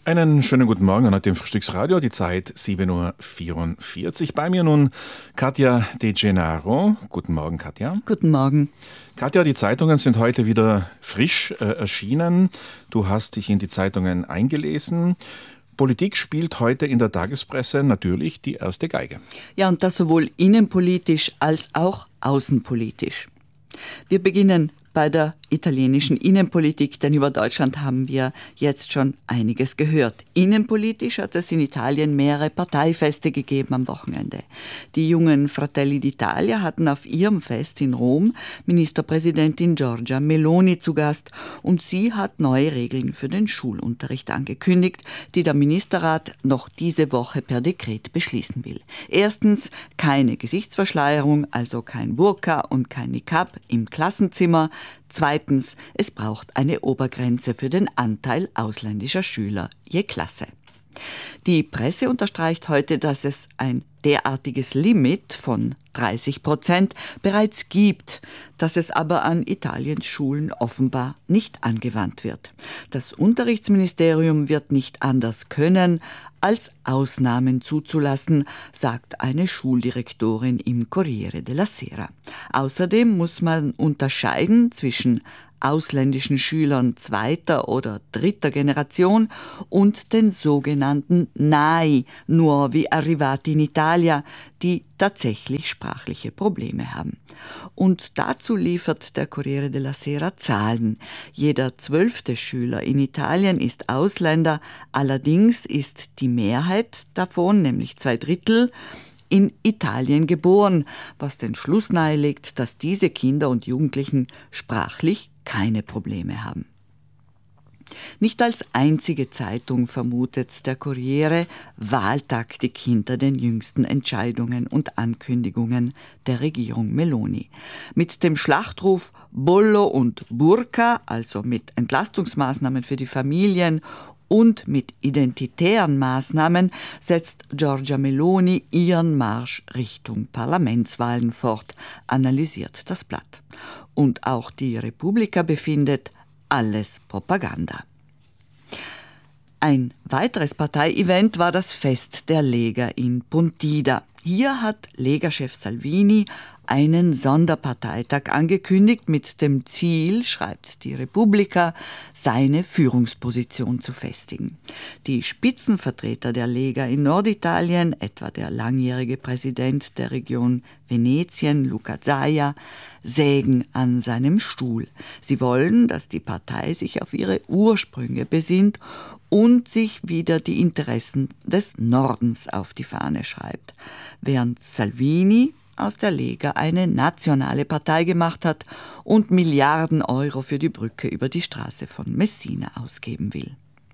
Einen schönen guten Morgen an dem Frühstücksradio, die Zeit 7:44 Uhr. Bei mir nun Katja De Gennaro. Guten Morgen, Katja. Guten Morgen. Katja, die Zeitungen sind heute wieder frisch erschienen. Du hast dich in die Zeitungen eingelesen. Politik spielt heute in der Tagespresse natürlich die erste Geige. Ja, und das sowohl innenpolitisch als auch außenpolitisch. Wir beginnen bei der italienischen Innenpolitik, denn über Deutschland haben wir jetzt schon einiges gehört. Innenpolitisch hat es in Italien mehrere Parteifeste gegeben am Wochenende. Die jungen Fratelli d'Italia hatten auf ihrem Fest in Rom Ministerpräsidentin Giorgia Meloni zu Gast und sie hat neue Regeln für den Schulunterricht angekündigt, die der Ministerrat noch diese Woche per Dekret beschließen will. Erstens keine Gesichtsverschleierung, also kein Burka und kein Niqab im Klassenzimmer. Zweitens, es braucht eine Obergrenze für den Anteil ausländischer Schüler je Klasse. Die Presse unterstreicht heute, dass es ein derartiges Limit von 30% bereits gibt, dass es aber an Italiens Schulen offenbar nicht angewandt wird. Das Unterrichtsministerium wird nicht anders können, als Ausnahmen zuzulassen, sagt eine Schuldirektorin im Corriere della Sera. Außerdem muss man unterscheiden zwischen ausländischen Schülern zweiter oder dritter Generation und den sogenannten NAI, Nuovi Arrivati in Italia, die tatsächlich sprachliche Probleme haben. Und dazu liefert der Corriere della Sera Zahlen. Jeder 12. Schüler in Italien ist Ausländer, allerdings ist die Mehrheit davon, nämlich 2/3, in Italien geboren, was den Schluss nahelegt, dass diese Kinder und Jugendlichen sprachlich keine Probleme haben. Nicht als einzige Zeitung vermutet der Corriere Wahltaktik hinter den jüngsten Entscheidungen und Ankündigungen der Regierung Meloni. Mit dem Schlachtruf Bollo und Burka, also mit Entlastungsmaßnahmen für die Familien und mit identitären Maßnahmen, setzt Giorgia Meloni ihren Marsch Richtung Parlamentswahlen fort, analysiert das Blatt. Und auch die Repubblica befindet, alles Propaganda. Ein weiteres Parteievent war das Fest der Lega in Pontida. Hier hat Lega-Chef Salvini einen Sonderparteitag angekündigt mit dem Ziel, schreibt die Repubblica, seine Führungsposition zu festigen. Die Spitzenvertreter der Lega in Norditalien, etwa der langjährige Präsident der Region Venetien, Luca Zaia, sägen an seinem Stuhl. Sie wollen, dass die Partei sich auf ihre Ursprünge besinnt und sich wieder die Interessen des Nordens auf die Fahne schreibt. Während Salvini aus der Lega eine nationale Partei gemacht hat und Milliarden Euro für die Brücke über die Straße von Messina ausgeben will.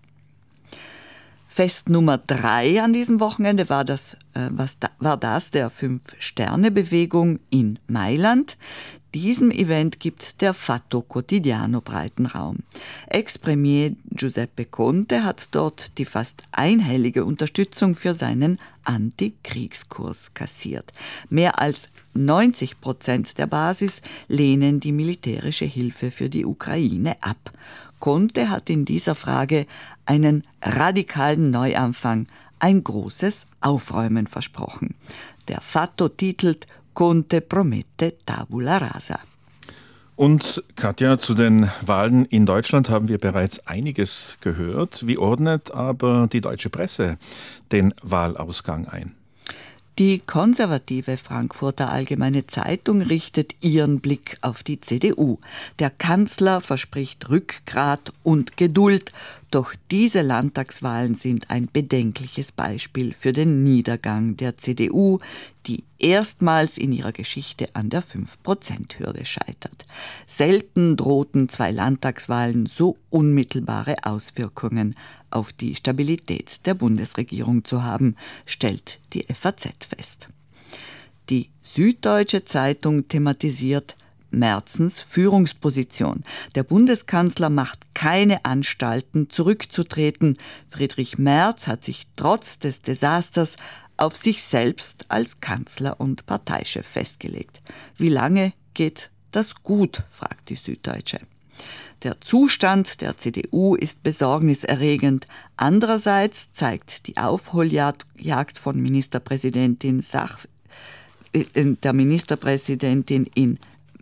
Fest Nummer 3 an diesem Wochenende war das der 5-Sterne-Bewegung in Mailand. Diesem Event gibt der Fatto Quotidiano breiten Raum. Ex-Premier Giuseppe Conte hat dort die fast einhellige Unterstützung für seinen Antikriegskurs kassiert. Mehr als 90% der Basis lehnen die militärische Hilfe für die Ukraine ab. Conte hat in dieser Frage einen radikalen Neuanfang, ein großes Aufräumen versprochen. Der Fatto titelt Conte promette tabula rasa. Und Katja, zu den Wahlen in Deutschland haben wir bereits einiges gehört. Wie ordnet aber die deutsche Presse den Wahlausgang ein? Die konservative Frankfurter Allgemeine Zeitung richtet ihren Blick auf die CDU. Der Kanzler verspricht Rückgrat und Geduld, doch diese Landtagswahlen sind ein bedenkliches Beispiel für den Niedergang der CDU, die erstmals in ihrer Geschichte an der 5%-Hürde scheitert. Selten drohten 2 Landtagswahlen so unmittelbare Auswirkungen auf die Stabilität der Bundesregierung zu haben, stellt die FAZ fest. Die Süddeutsche Zeitung thematisiert Merzens Führungsposition. Der Bundeskanzler macht keine Anstalten, zurückzutreten. Friedrich Merz hat sich trotz des Desasters auf sich selbst als Kanzler und Parteichef festgelegt. Wie lange geht das gut, fragt die Süddeutsche. Der Zustand der CDU ist besorgniserregend. Andererseits zeigt die Aufholjagd von der Ministerpräsidentin in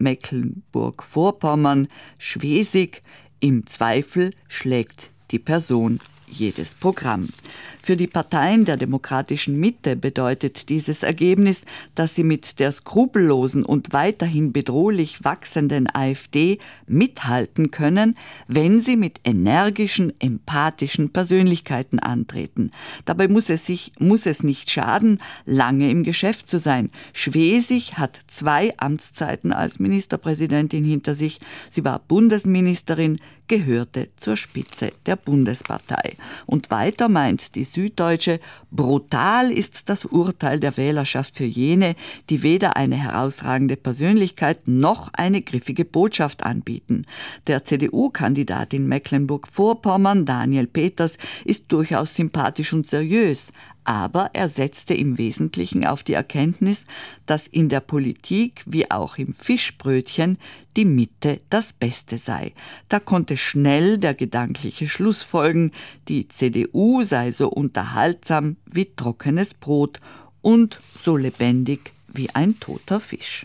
Mecklenburg-Vorpommern, Schwesig, im Zweifel schlägt die Person jedes Programm. Für die Parteien der demokratischen Mitte bedeutet dieses Ergebnis, dass sie mit der skrupellosen und weiterhin bedrohlich wachsenden AfD mithalten können, wenn sie mit energischen, empathischen Persönlichkeiten antreten. Dabei muss es nicht schaden, lange im Geschäft zu sein. Schwesig hat 2 Amtszeiten als Ministerpräsidentin hinter sich. Sie war Bundesministerin, gehörte zur Spitze der Bundespartei. Und weiter meint die Süddeutsche, brutal ist das Urteil der Wählerschaft für jene, die weder eine herausragende Persönlichkeit noch eine griffige Botschaft anbieten. Der CDU-Kandidat in Mecklenburg-Vorpommern, Daniel Peters, ist durchaus sympathisch und seriös. Aber er setzte im Wesentlichen auf die Erkenntnis, dass in der Politik wie auch im Fischbrötchen die Mitte das Beste sei. Da konnte schnell der gedankliche Schluss folgen, die CDU sei so unterhaltsam wie trockenes Brot und so lebendig wie ein toter Fisch.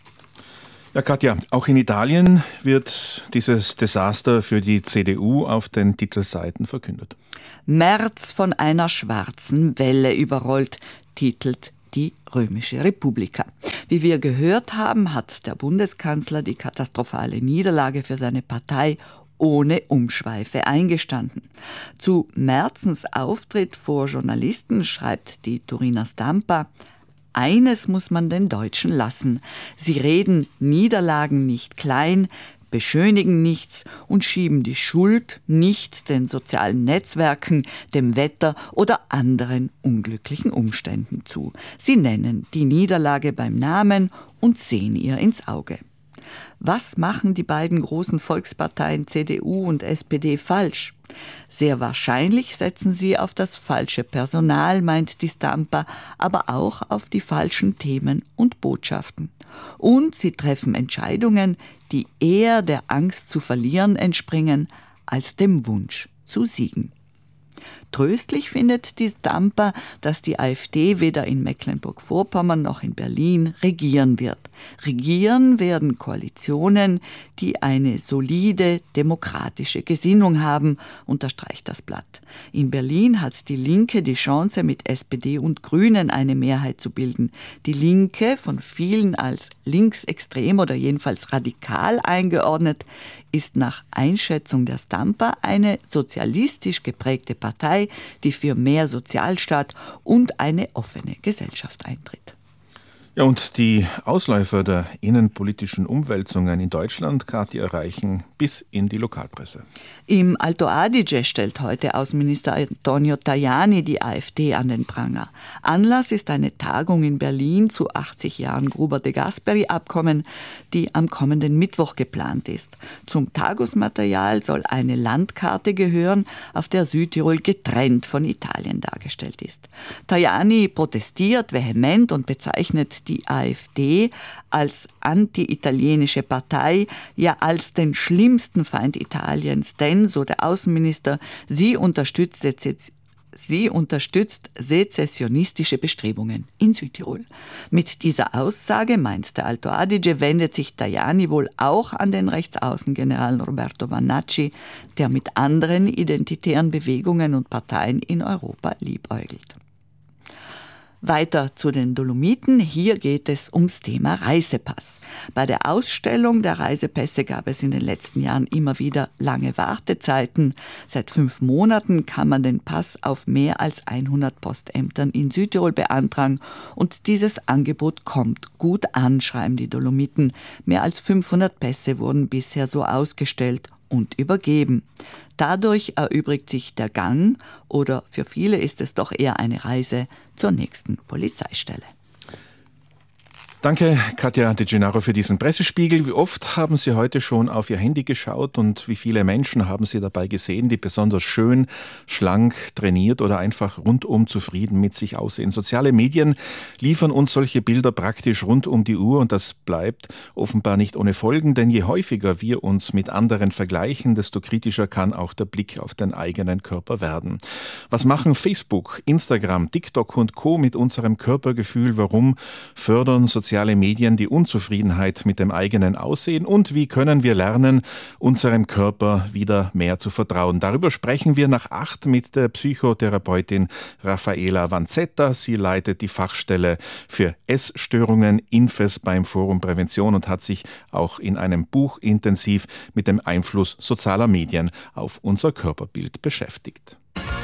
Ja, Katja, auch in Italien wird dieses Desaster für die CDU auf den Titelseiten verkündet. Merz von einer schwarzen Welle überrollt, titelt die Römische Republika. Wie wir gehört haben, hat der Bundeskanzler die katastrophale Niederlage für seine Partei ohne Umschweife eingestanden. Zu Merzens Auftritt vor Journalisten schreibt die Turiner Stampa: Eines muss man den Deutschen lassen. Sie reden Niederlagen nicht klein, beschönigen nichts und schieben die Schuld nicht den sozialen Netzwerken, dem Wetter oder anderen unglücklichen Umständen zu. Sie nennen die Niederlage beim Namen und sehen ihr ins Auge. Was machen die beiden großen Volksparteien CDU und SPD falsch? Sehr wahrscheinlich setzen sie auf das falsche Personal, meint die Stampa, aber auch auf die falschen Themen und Botschaften. Und sie treffen Entscheidungen, die eher der Angst zu verlieren entspringen, als dem Wunsch zu siegen. Tröstlich findet die Stampa, dass die AfD weder in Mecklenburg-Vorpommern noch in Berlin regieren wird. Regieren werden Koalitionen, die eine solide demokratische Gesinnung haben, unterstreicht das Blatt. In Berlin hat die Linke die Chance, mit SPD und Grünen eine Mehrheit zu bilden. Die Linke, von vielen als linksextrem oder jedenfalls radikal eingeordnet, ist nach Einschätzung der Stampa eine sozialistisch geprägte Partei, die für mehr Sozialstaat und eine offene Gesellschaft eintritt. Ja, und die Ausläufer der innenpolitischen Umwälzungen in Deutschland, Katja, erreichen bis in die Lokalpresse. Im Alto Adige stellt heute Außenminister Antonio Tajani die AfD an den Pranger. Anlass ist eine Tagung in Berlin zu 80 Jahren Gruber-de Gasperi-Abkommen, die am kommenden Mittwoch geplant ist. Zum Tagungsmaterial soll eine Landkarte gehören, auf der Südtirol getrennt von Italien dargestellt ist. Tajani protestiert vehement und bezeichnet die AfD als anti-italienische Partei, ja als den schlimmsten Feind Italiens, denn, so der Außenminister, sie unterstützt sezessionistische Bestrebungen in Südtirol. Mit dieser Aussage, meint der Alto Adige, wendet sich Tajani wohl auch an den Rechtsaußengeneral Roberto Vannacci, der mit anderen identitären Bewegungen und Parteien in Europa liebäugelt. Weiter zu den Dolomiten. Hier geht es ums Thema Reisepass. Bei der Ausstellung der Reisepässe gab es in den letzten Jahren immer wieder lange Wartezeiten. Seit 5 Monaten kann man den Pass auf mehr als 100 Postämtern in Südtirol beantragen und dieses Angebot kommt gut an, schreiben die Dolomiten. Mehr als 500 Pässe wurden bisher so ausgestellt und übergeben. Dadurch erübrigt sich der Gang oder für viele ist es doch eher eine Reise zur nächsten Polizeistelle. Danke, Katja De Gennaro, für diesen Pressespiegel. Wie oft haben Sie heute schon auf Ihr Handy geschaut und wie viele Menschen haben Sie dabei gesehen, die besonders schön, schlank, trainiert oder einfach rundum zufrieden mit sich aussehen? Soziale Medien liefern uns solche Bilder praktisch rund um die Uhr und das bleibt offenbar nicht ohne Folgen, denn je häufiger wir uns mit anderen vergleichen, desto kritischer kann auch der Blick auf den eigenen Körper werden. Was machen Facebook, Instagram, TikTok und Co. mit unserem Körpergefühl? Warum fördern soziale Medien die Unzufriedenheit mit dem eigenen Aussehen und wie können wir lernen, unserem Körper wieder mehr zu vertrauen? Darüber sprechen wir nach 8 mit der Psychotherapeutin Raffaela Vanzetta. Sie leitet die Fachstelle für Essstörungen INFES beim Forum Prävention und hat sich auch in einem Buch intensiv mit dem Einfluss sozialer Medien auf unser Körperbild beschäftigt.